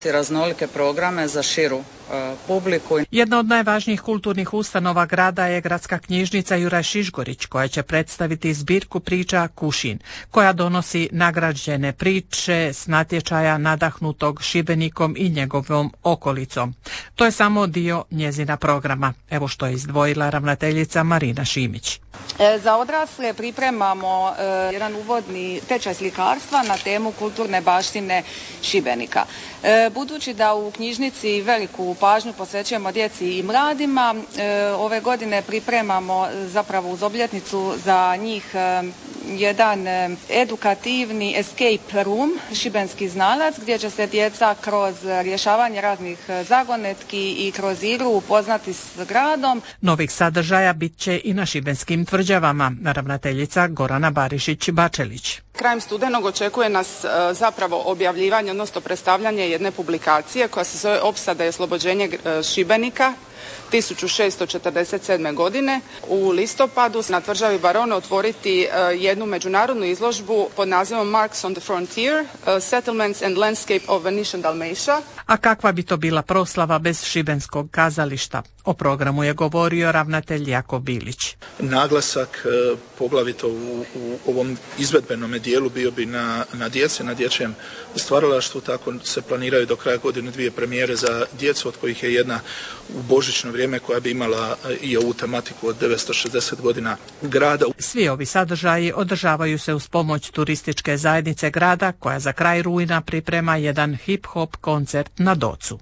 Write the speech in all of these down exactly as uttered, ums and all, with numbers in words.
raznolike programe za širu uh, publiku. Jedna od najvažnijih kulturnih ustanova grada je Gradska knjižnica Juraj Šišgorić, koja će predstaviti zbirku priča Kušin, koja donosi nagrađene priče s natječaja nadahnutog Šibenikom i njegovom okolicom. To je samo dio njezina programa. Evo što je izdvojila ravnateljica Marina Šimić. Za odrasle pripremamo e, jedan uvodni tečaj slikarstva na temu kulturne baštine Šibenika. E, budući da u knjižnici veliku pažnju posvećujemo djeci i mladima, e, ove godine pripremamo zapravo uz obljetnicu za njih e, jedan e, edukativni escape room, šibenski znalac, gdje će se djeca kroz rješavanje raznih zagonetki i kroz igru upoznati s gradom. Novih sadržaja bit će i na šibenskim tvrđavama, ravnateljica Gorana Barišić-Bačelić. Krajem studenog očekuje nas zapravo objavljivanje, odnosno predstavljanje jedne publikacije koja se zove Opsada i oslobođenje Šibenika tisuću šesto četrdeset sedme. godine. U listopadu na tvrđavi Barone otvoriti jednu međunarodnu izložbu pod nazivom Marks on the Frontier, Settlements and Landscape of Venetian Dalmatia. A kakva bi to bila proslava bez šibenskog kazališta? O programu je govorio ravnatelj Jako Bilić. Naglasak poglavito u, u ovom izvedbenom dijelu bio bi na, na djece, na dječjem stvaralaštvu, tako se planiraju do kraja godine dvije premijere za djecu, od kojih je jedna u božićno vrijeme koja bi imala i ovu tematiku od devetsto šezdeset godina grada. Svi ovi sadržaji održavaju se uz pomoć turističke zajednice grada, koja za kraj rujna priprema jedan hip-hop koncert na Docu.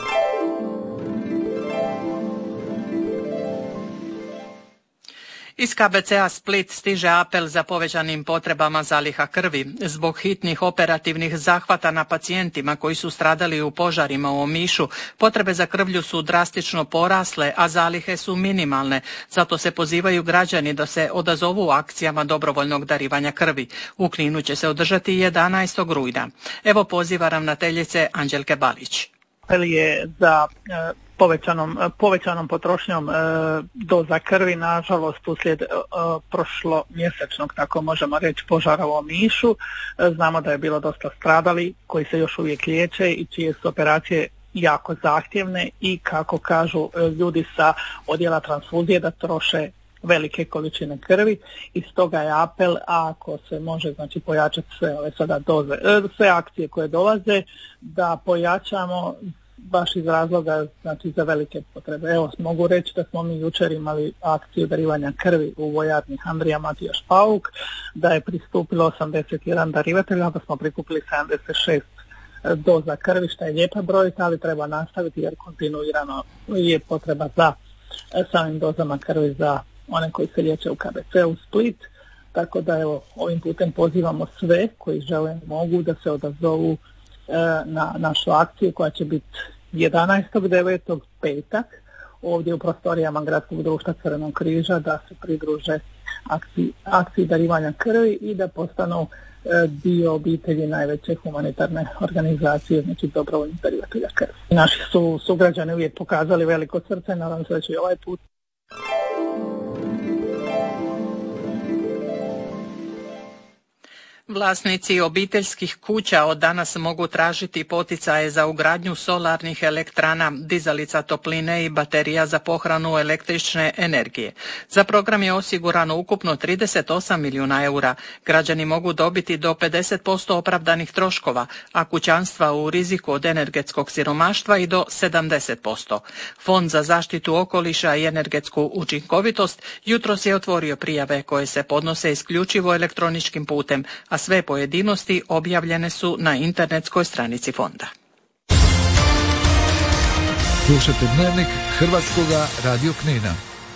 Iz K B C-a Split stiže apel za povećanim potrebama zaliha krvi. Zbog hitnih operativnih zahvata na pacijentima koji su stradali u požarima u Omišu, potrebe za krvlju su drastično porasle, a zalihe su minimalne. Zato se pozivaju građani da se odazovu akcijama dobrovoljnog darivanja krvi. U Kninu će se održati jedanaestog rujna. Evo poziva ravnateljice Anđelke Balić. Apel je za Povećanom, povećanom potrošnjom e, doza krvi, nažalost uslijed e, prošlo mjesečnog, tako možemo reći, požara u Omišu. E, znamo da je bilo dosta stradali koji se još uvijek liječe i čije su operacije jako zahtjevne i, kako kažu e, ljudi sa odjela transfuzije, da troše velike količine krvi, i stoga je apel, ako se može, znači, pojačati sve ove sada doze, e, sve akcije koje dolaze, da pojačamo baš iz razloga, znači, za velike potrebe. Evo, mogu reći da smo mi jučer imali akciju darivanja krvi u vojarni Andrija Matijaš Pauk, da je pristupilo osamdeset jedan darivatelja, da smo prikupili sedamdeset šest doza krvi, što je lijepa brojka, ali treba nastaviti jer kontinuirano je potreba za samim dozama krvi za one koji se liječe u K B C u Split. Tako da, evo, ovim putem pozivamo sve koji žele, mogu, da se odazovu na našu akciju koja će biti jedanaestog devetog petak ovdje u prostorijama Gradskog društva Crvenog križa, da se pridruže akciji, akciji darivanja krvi i da postanu e, dio obitelji najveće humanitarne organizacije, znači dobrovoljnih darivatelja krvi. Naši su sugrađani uvijek pokazali veliko srce, nadam se da će i ovaj put. Vlasnici obiteljskih kuća od danas mogu tražiti poticaje za ugradnju solarnih elektrana, dizalica topline i baterija za pohranu električne energije. Za program je osigurano ukupno trideset osam milijuna eura. Građani mogu dobiti do pedeset posto opravdanih troškova, a kućanstva u riziku od energetskog siromaštva i do sedamdeset posto. Fond za zaštitu okoliša i energetsku učinkovitost jutros je otvorio prijave koje se podnose isključivo elektroničkim putem, a sve pojedinosti objavljene su na internetskoj stranici fonda. Slušajte Dnevnik Hrvatskoga radio Knina.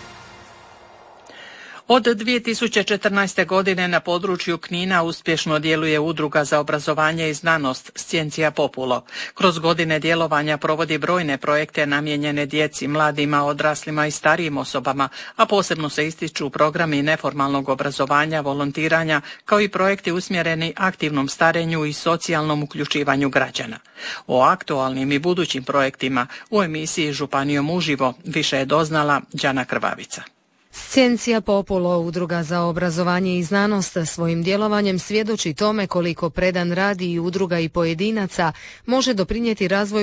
Od dvije tisuće četrnaeste. godine na području Knina uspješno djeluje Udruga za obrazovanje i znanost Scientia Populo. Kroz godine djelovanja provodi brojne projekte namijenjene djeci, mladima, odraslima i starijim osobama, a posebno se ističu programi neformalnog obrazovanja, volontiranja, kao i projekti usmjereni aktivnom starenju i socijalnom uključivanju građana. O aktualnim i budućim projektima u emisiji Županijom uživo više je doznala Đana Krvavica. Scientia Populo, udruga za obrazovanje i znanost, svojim djelovanjem svjedoči tome koliko predan rad i udruga i pojedinaca može doprinijeti razvoju